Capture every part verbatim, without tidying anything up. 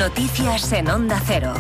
Noticias en Onda Cero.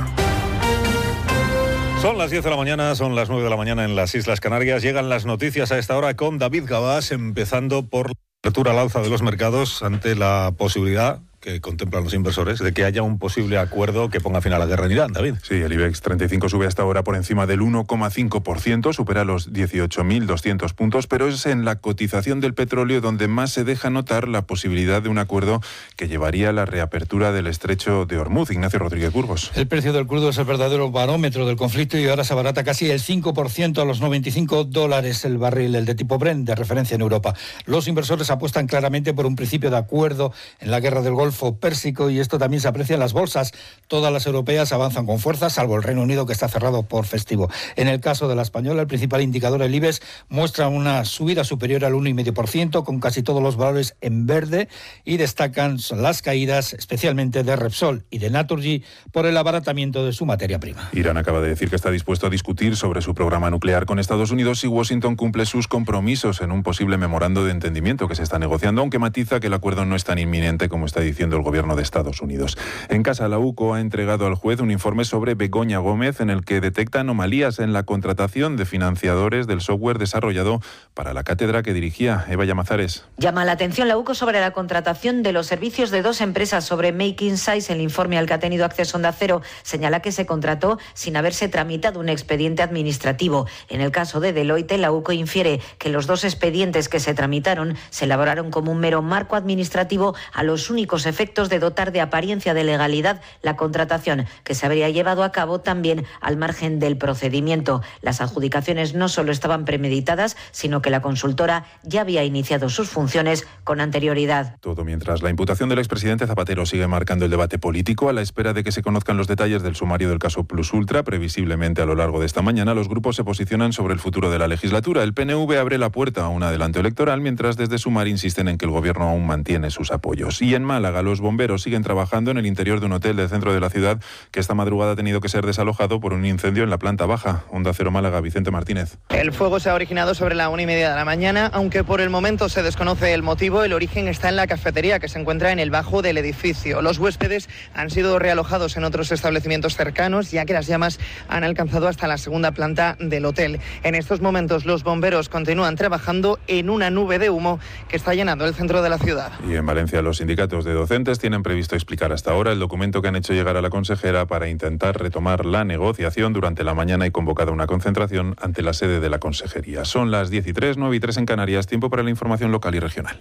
Son las diez de la mañana, son las nueve de la mañana en las Islas Canarias. Llegan las noticias a esta hora con David Gabás, empezando por la apertura al alza de los mercados ante la posibilidad que contemplan los inversores de que haya un posible acuerdo que ponga fin a la guerra en Irán. David. Sí, el IBEX treinta y cinco sube hasta ahora por encima del uno coma cinco por ciento, supera los dieciocho mil doscientos puntos, pero es en la cotización del petróleo donde más se deja notar la posibilidad de un acuerdo que llevaría a la reapertura del estrecho de Hormuz. Ignacio Rodríguez Burgos. El precio del crudo es el verdadero barómetro del conflicto y ahora se abarata casi el cinco por ciento a los noventa y cinco dólares el barril, el de tipo Brent, de referencia en Europa. Los inversores apuestan claramente por un principio de acuerdo en la guerra del Golfo Pérsico, y esto también se aprecia en las bolsas. Todas las europeas avanzan con fuerza, salvo el Reino Unido, que está cerrado por festivo. En el caso de la española, el principal indicador, el IBEX, muestra una subida superior al uno coma cinco por ciento, con casi todos los valores en verde, y destacan las caídas especialmente de Repsol y de Naturgy por el abaratamiento de su materia prima. Irán acaba de decir que está dispuesto a discutir sobre su programa nuclear con Estados Unidos y Washington cumple sus compromisos en un posible memorando de entendimiento que se está negociando, aunque matiza que el acuerdo no es tan inminente como está diciendo el gobierno de Estados Unidos. En casa, la U C O ha entregado al juez un informe sobre Begoña Gómez en el que detecta anomalías en la contratación de financiadores del software desarrollado para la cátedra que dirigía. Eva Llamazares. Llama la atención la U C O sobre la contratación de los servicios de dos empresas sobre Making Size. El informe al que ha tenido acceso Onda Cero señala que se contrató sin haberse tramitado un expediente administrativo. En el caso de Deloitte, la U C O infiere que los dos expedientes que se tramitaron se elaboraron como un mero marco administrativo a los únicos efectos de dotar de apariencia de legalidad la contratación, que se habría llevado a cabo también al margen del procedimiento. Las adjudicaciones no solo estaban premeditadas, sino que la consultora ya había iniciado sus funciones con anterioridad. Todo mientras la imputación del expresidente Zapatero sigue marcando el debate político, a la espera de que se conozcan los detalles del sumario del caso Plus Ultra. Previsiblemente a lo largo de esta mañana los grupos se posicionan sobre el futuro de la legislatura. El P N V abre la puerta a un adelanto electoral, mientras desde Sumar insisten en que el gobierno aún mantiene sus apoyos. Y en Málaga, los bomberos siguen trabajando en el interior de un hotel del centro de la ciudad que esta madrugada ha tenido que ser desalojado por un incendio en la planta baja. Onda Cero Málaga, Vicente Martínez. El fuego se ha originado sobre la una y media de la mañana, aunque por el momento se desconoce el motivo. El origen está en la cafetería, que se encuentra en el bajo del edificio. Los huéspedes han sido realojados en otros establecimientos cercanos, ya que las llamas han alcanzado hasta la segunda planta del hotel. En estos momentos los bomberos continúan trabajando en una nube de humo que está llenando el centro de la ciudad. Y en Valencia, los sindicatos de docentes tienen previsto explicar hasta ahora el documento que han hecho llegar a la consejera para intentar retomar la negociación. Durante la mañana y convocada una concentración ante la sede de la consejería. Son las diez y tres, nueve y tres en Canarias, tiempo para la información local y regional.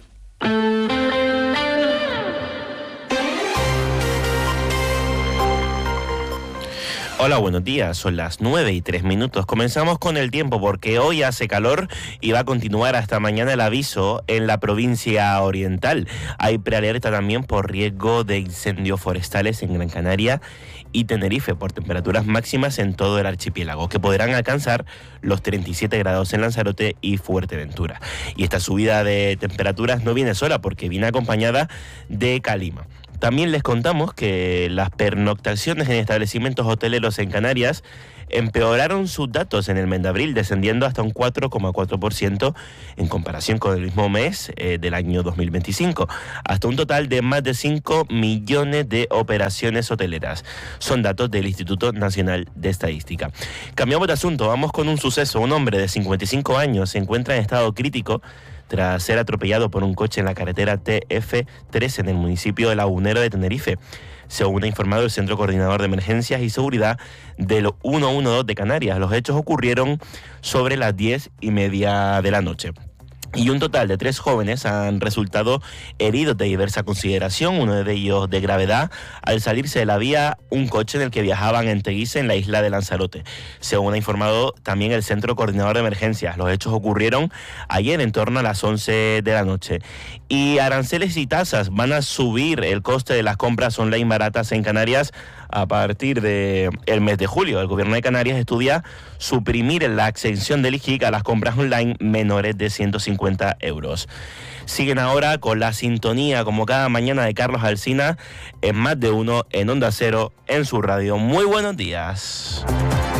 Hola, buenos días. Son las nueve y tres minutos. Comenzamos con el tiempo porque hoy hace calor y va a continuar hasta mañana el aviso en la provincia oriental. Hay prealerta también por riesgo de incendios forestales en Gran Canaria y Tenerife por temperaturas máximas en todo el archipiélago, que podrán alcanzar los treinta y siete grados en Lanzarote y Fuerteventura. Y esta subida de temperaturas no viene sola porque viene acompañada de calima. También les contamos que las pernoctaciones en establecimientos hoteleros en Canarias empeoraron sus datos en el mes de abril, descendiendo hasta un cuatro coma cuatro por ciento en comparación con el mismo mes eh, del año dos mil veinticinco, hasta un total de más de cinco millones de operaciones hoteleras. Son datos del Instituto Nacional de Estadística. Cambiamos de asunto, vamos con un suceso. Un hombre de cincuenta y cinco años se encuentra en estado crítico tras ser atropellado por un coche en la carretera T F tres en el municipio de Lagunero de Tenerife. Según ha informado el Centro Coordinador de Emergencias y Seguridad del ciento doce de Canarias, los hechos ocurrieron sobre las diez y media de la noche. Y un total de tres jóvenes han resultado heridos de diversa consideración, uno de ellos de gravedad, al salirse de la vía un coche en el que viajaban en Teguise, en la isla de Lanzarote. Según ha informado también el Centro Coordinador de Emergencias, los hechos ocurrieron ayer en torno a las once de la noche. Y aranceles y tasas van a subir el coste de las compras online baratas en Canarias a partir del mes de julio. El Gobierno de Canarias estudia suprimir la exención del I G I C a las compras online menores de ciento cincuenta euros. Siguen ahora con la sintonía, como cada mañana, de Carlos Alsina en Más de Uno en Onda Cero, en su radio. Muy buenos días.